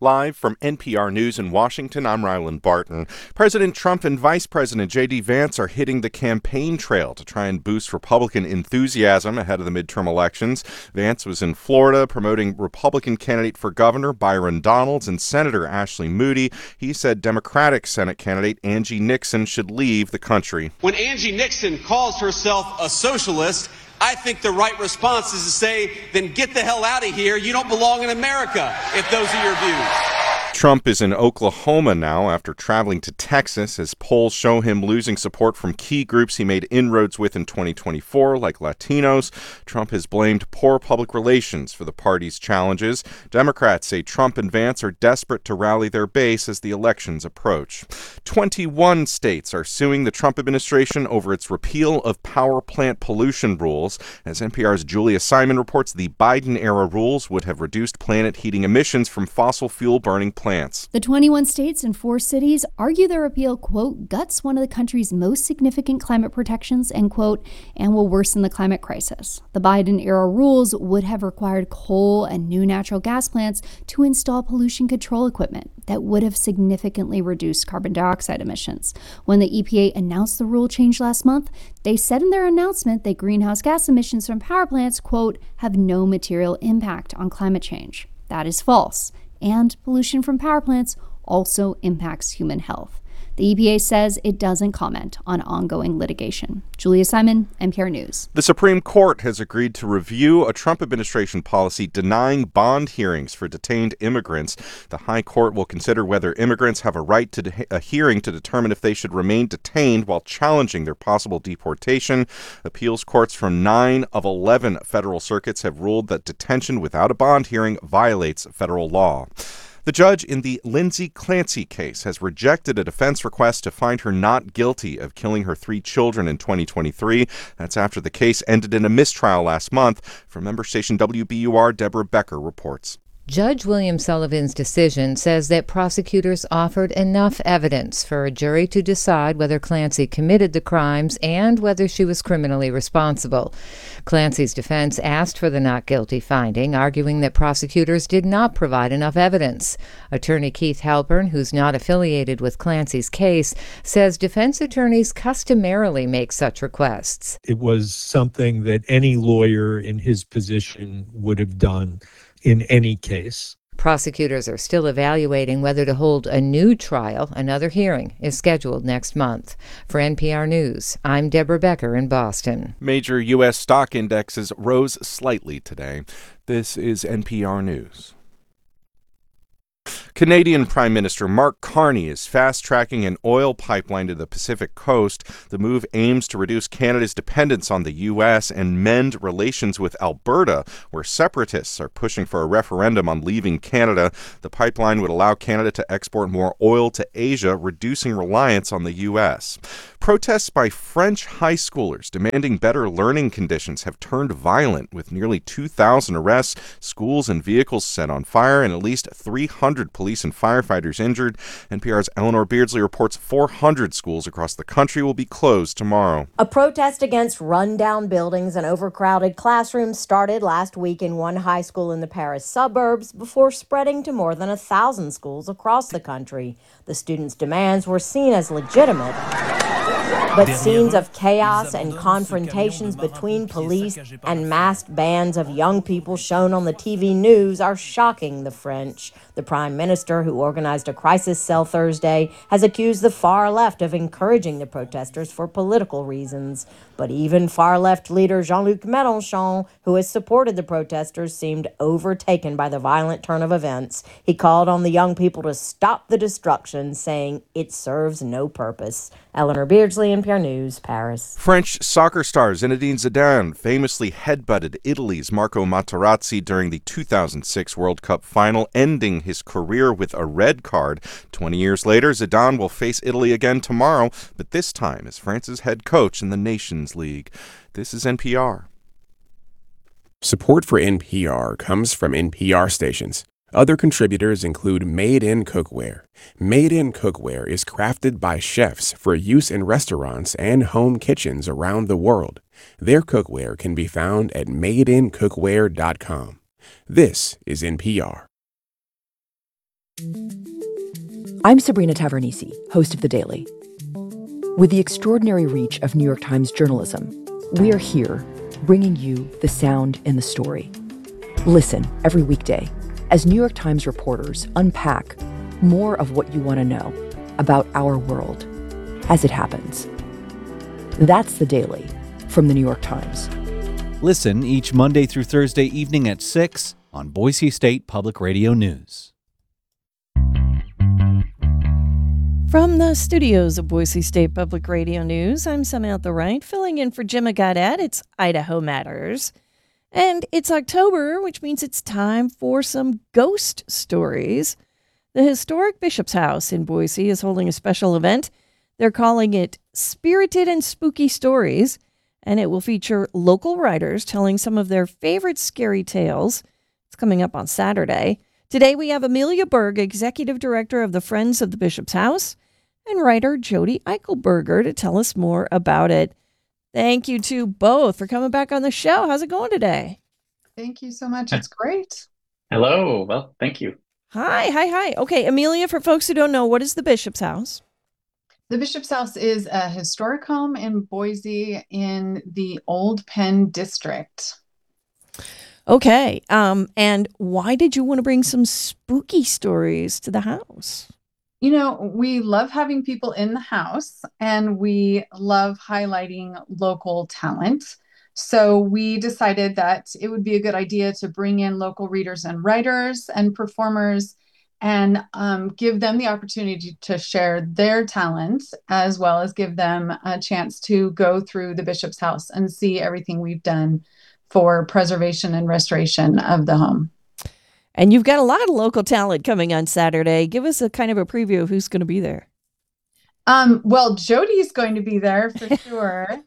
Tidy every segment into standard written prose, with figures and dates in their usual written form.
Live from NPR News in Washington, I'm Rylan Barton. President Trump and Vice President J.D. Vance are hitting the campaign trail to try and boost Republican enthusiasm ahead of the midterm elections. Vance was in Florida promoting Republican candidate for governor Byron Donalds and Senator Ashley Moody. He said Democratic Senate candidate Angie Nixon should leave the country. When Angie Nixon calls herself a socialist, I think the right response is to say, then get the hell out of here. You don't belong in America if those are your views. Trump is in Oklahoma now after traveling to Texas as polls show him losing support from key groups he made inroads with in 2024, like Latinos. Trump has blamed poor public relations for the party's challenges. Democrats say Trump and Vance are desperate to rally their base as the elections approach. 21 states are suing the Trump administration over its repeal of power plant pollution rules. As NPR's Julia Simon reports, the Biden-era rules would have reduced planet heating emissions from fossil fuel-burning plants. The 21 states and 4 cities argue their repeal, quote, guts one of the country's most significant climate protections, end quote, and will worsen the climate crisis. The Biden-era rules would have required coal and new natural gas plants to install pollution control equipment that would have significantly reduced carbon dioxide emissions. When the EPA announced the rule change last month, they said in their announcement that greenhouse gas emissions from power plants, quote, have no material impact on climate change. That is false. And pollution from power plants also impacts human health. The EPA says it doesn't comment on ongoing litigation. Julia Simon, NPR News. The Supreme Court has agreed to review a Trump administration policy denying bond hearings for detained immigrants. The High Court will consider whether immigrants have a right to a hearing to determine if they should remain detained while challenging their possible deportation. Appeals courts from 9 of 11 federal circuits have ruled that detention without a bond hearing violates federal law. The judge in the Lindsay Clancy case has rejected a defense request to find her not guilty of killing her 3 children in 2023. That's after the case ended in a mistrial last month. From member station WBUR, Deborah Becker reports. Judge William Sullivan's decision says that prosecutors offered enough evidence for a jury to decide whether Clancy committed the crimes and whether she was criminally responsible. Clancy's defense asked for the not guilty finding, arguing that prosecutors did not provide enough evidence. Attorney Keith Halpern, who's not affiliated with Clancy's case, says defense attorneys customarily make such requests. It was something that any lawyer in his position would have done in any case. Prosecutors are still evaluating whether to hold a new trial. Another hearing is scheduled next month. For NPR News, I'm Deborah Becker in Boston. Major U.S. stock indexes rose slightly today. This is NPR News. Canadian Prime Minister Mark Carney is fast-tracking an oil pipeline to the Pacific coast. The move aims to reduce Canada's dependence on the U.S. and mend relations with Alberta, where separatists are pushing for a referendum on leaving Canada. The pipeline would allow Canada to export more oil to Asia, reducing reliance on the U.S. Protests by French high schoolers demanding better learning conditions have turned violent, with nearly 2,000 arrests, schools and vehicles set on fire, and at least 300 police and firefighters injured. NPR's Eleanor Beardsley reports 400 schools across the country will be closed tomorrow. A protest against run-down buildings and overcrowded classrooms started last week in one high school in the Paris suburbs before spreading to more than 1,000 schools across the country. The students' demands were seen as legitimate. But scenes of chaos and confrontations between police and masked bands of young people shown on the TV news are shocking the French. The prime minister, who organized a crisis cell Thursday, has accused the far left of encouraging the protesters for political reasons. But even far-left leader Jean-Luc Mélenchon, who has supported the protesters, seemed overtaken by the violent turn of events. He called on the young people to stop the destruction, saying it serves no purpose. Eleanor Beardsley, NPR News, Paris. French soccer star Zinedine Zidane famously headbutted Italy's Marco Materazzi during the 2006 World Cup final, ending his career with a red card. 20 years later, Zidane will face Italy again tomorrow, but this time as France's head coach in the Nations League. This is NPR. Support for NPR comes from NPR stations. Other contributors include Made in Cookware. Made in Cookware is crafted by chefs for use in restaurants and home kitchens around the world. Their cookware can be found at madeincookware.com. This is NPR. I'm Sabrina Tavernisi, host of The Daily. With the extraordinary reach of New York Times journalism, we are here bringing you the sound and the story. Listen every weekday as New York Times reporters unpack more of what you want to know about our world as it happens. That's The Daily from The New York Times. Listen each Monday through Thursday evening at 6 on Boise State Public Radio News. From the studios of Boise State Public Radio News, I'm Samantha Wright, filling in for Jim Gaudette. It's Idaho Matters. And it's October, which means it's time for some ghost stories. The historic Bishop's House in Boise is holding a special event. They're calling it Spirited and Spooky Stories, and it will feature local writers telling some of their favorite scary tales. It's coming up on Saturday. Today we have Amelia Berg, Executive Director of the Friends of the Bishop's House, and writer Jody Eichelberger to tell us more about it. Thank you to both for coming back on the show. How's it going today? Thank you so much. It's great. Hello. Well, thank you. Hi. Okay, Amelia, for folks who don't know, what is the Bishop's House? The Bishop's House is a historic home in Boise in the Old Penn District. Okay. And why did you want to bring some spooky stories to the house? You know, we love having people in the house and we love highlighting local talent. So we decided that it would be a good idea to bring in local readers and writers and performers and give them the opportunity to share their talents, as well as give them a chance to go through the Bishop's House and see everything we've done for preservation and restoration of the home. And you've got a lot of local talent coming on Saturday. Give us a kind of a preview of who's going to be there. Well, Jody's going to be there for sure.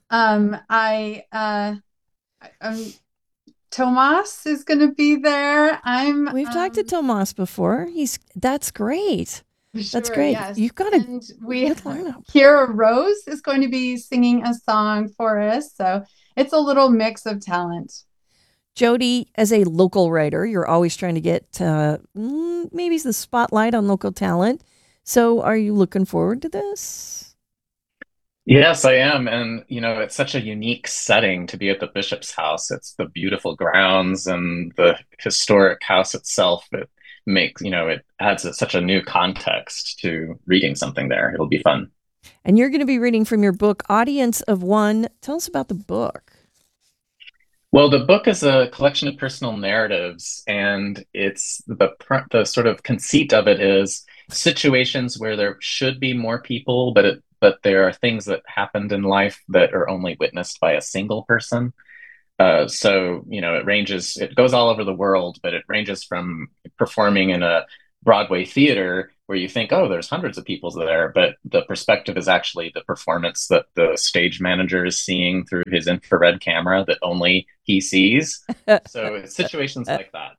Tomas is going to be there. We've talked to Tomas before. That's great. That's great. Yes. You've got and we Kira Rose is going to be singing a song for us. So it's a little mix of talent. Jody, as a local writer, you're always trying to get maybe the spotlight on local talent. So are you looking forward to this? Yes, I am. And, it's such a unique setting to be at the Bishop's House. It's the beautiful grounds and the historic house itself. It makes, it adds such a new context to reading something there. It'll be fun. And you're going to be reading from your book, Audience of One. Tell us about the book. Well, the book is a collection of personal narratives, and it's the sort of conceit of it is situations where there should be more people, but there are things that happened in life that are only witnessed by a single person. So, it goes all over the world, but it ranges from performing in a Broadway theater where you think, oh, there's hundreds of people there, but the perspective is actually the performance that the stage manager is seeing through his infrared camera that only he sees. So it's situations like that.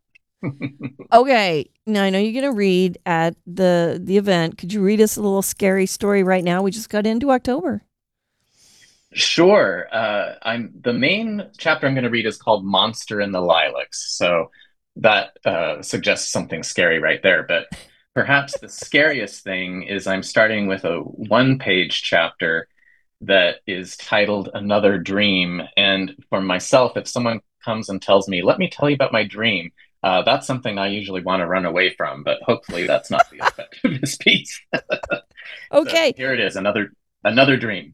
Okay. Now, I know you're going to read at the event. Could you read us a little scary story right now? We just got into October. Sure. The main chapter I'm going to read is called Monster in the Lilacs. So that suggests something scary right there. But perhaps the scariest thing is I'm starting with a one-page chapter that is titled Another Dream. And for myself, if someone comes and tells me, let me tell you about my dream, that's something I usually want to run away from, but hopefully that's not the effect of this piece. Okay. So here it is, another dream.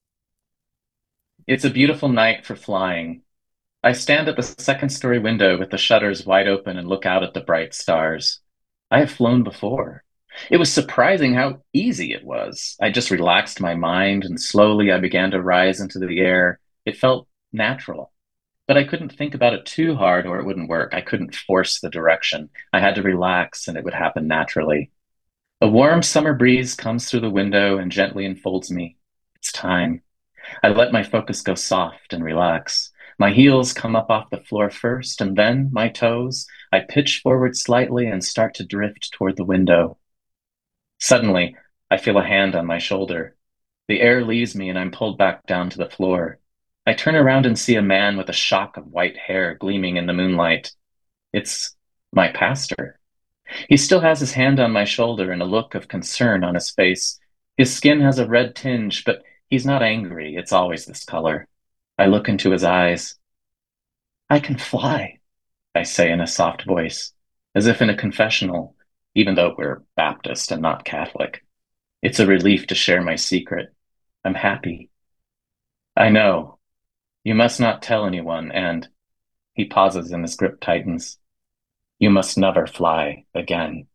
It's a beautiful night for flying. I stand at the second-story window with the shutters wide open and look out at the bright stars. I have flown before. It was surprising how easy it was. I just relaxed my mind, and slowly I began to rise into the air. It felt natural. But I couldn't think about it too hard or it wouldn't work. I couldn't force the direction. I had to relax and it would happen naturally. A warm summer breeze comes through the window and gently enfolds me. It's time. I let my focus go soft and relax. My heels come up off the floor first and then my toes. I pitch forward slightly and start to drift toward the window. Suddenly, I feel a hand on my shoulder. The air leaves me and I'm pulled back down to the floor. I turn around and see a man with a shock of white hair gleaming in the moonlight. It's my pastor. He still has his hand on my shoulder and a look of concern on his face. His skin has a red tinge, but he's not angry. It's always this color. I look into his eyes. I can fly, I say in a soft voice, as if in a confessional, even though we're Baptist and not Catholic. It's a relief to share my secret. I'm happy. I know. You must not tell anyone, and he pauses and his grip tightens. You must never fly again.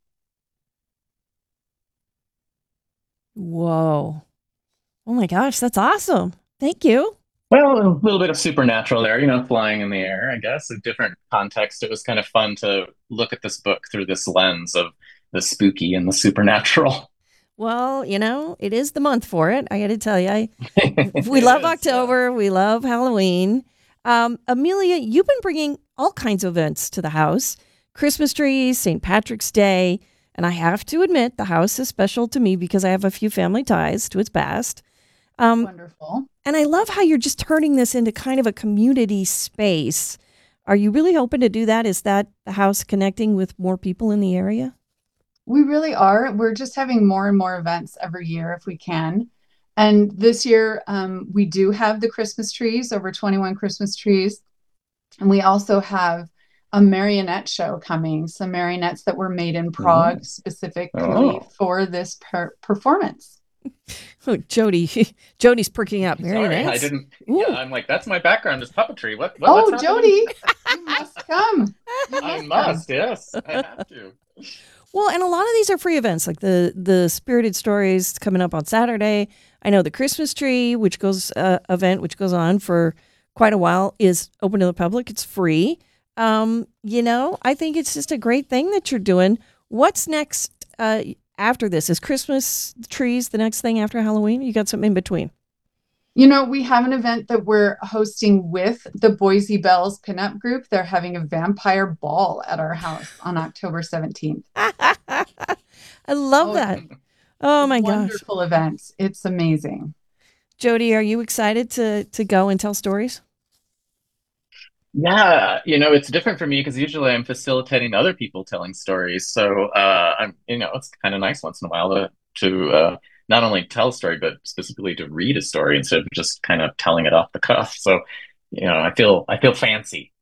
Whoa. Oh my gosh, that's awesome. Thank you. Well, a little bit of supernatural there, flying in the air, I guess. A different context. It was kind of fun to look at this book through this lens of the spooky and the supernatural. Well, it is the month for it. I got to tell you, we love October. We love Halloween. Amelia, you've been bringing all kinds of events to the house. Christmas trees, St. Patrick's Day. And I have to admit, the house is special to me because I have a few family ties to its past. Wonderful. And I love how you're just turning this into kind of a community space. Are you really hoping to do that? Is that the house connecting with more people in the area? We really are. We're just having more and more events every year if we can. And this year, we do have the Christmas trees, over 21 Christmas trees. And we also have a marionette show coming, some marionettes that were made in Prague specifically for this performance. Oh, Jody's perking up. Sorry, I didn't. Yeah, I'm like, that's my background is puppetry. What? Oh, what's Jody, you must come. I must. Yes, I have to. Well, and a lot of these are free events, like the Spirited Stories coming up on Saturday. I know the Christmas tree, which goes on for quite a while, is open to the public. It's free. I think it's just a great thing that you're doing. What's next after this? Is Christmas trees the next thing after Halloween? You got something in between? We have an event that we're hosting with the Boise Bells pinup group. They're having a vampire ball at our house on October 17th. I love that. Oh my gosh. Wonderful event. It's amazing. Jody, are you excited to go and tell stories? Yeah, it's different for me because usually I'm facilitating other people telling stories. So it's kind of nice once in a while to not only tell a story, but specifically to read a story instead of just kind of telling it off the cuff. So, I feel fancy.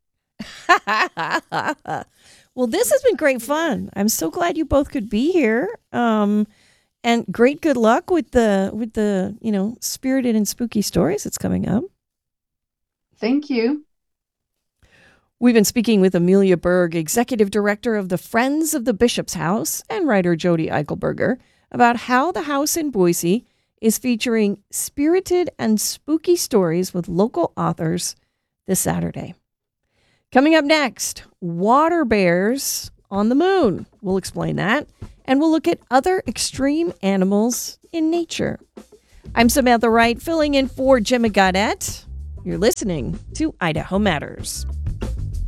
Well, this has been great fun. I'm so glad you both could be here. And great good luck with the spirited and spooky stories that's coming up. Thank you. We've been speaking with Amelia Berg, Executive Director of the Friends of the Bishop's House, and writer Jody Eichelberger, about how the house in Boise is featuring spirited and spooky stories with local authors this Saturday. Coming up next, water bears on the moon. We'll explain that, and we'll look at other extreme animals in nature. I'm Samantha Wright, filling in for Gemma Gaudette. You're listening to Idaho Matters.